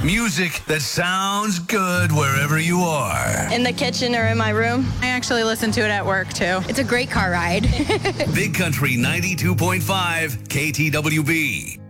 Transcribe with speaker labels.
Speaker 1: Music that sounds good wherever you are.
Speaker 2: In the kitchen or in my room.
Speaker 3: I actually listen to it at work, too.
Speaker 4: It's a great car ride.
Speaker 1: Big Country 92.5 KTWB.